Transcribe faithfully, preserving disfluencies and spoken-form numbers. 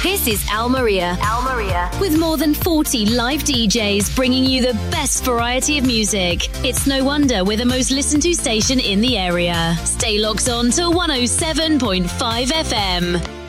This is Al Maria. Al Maria. With more than forty live D Js bringing you the best variety of music. It's no wonder we're the most listened to station in the area. Stay locked on to one oh seven point five F M.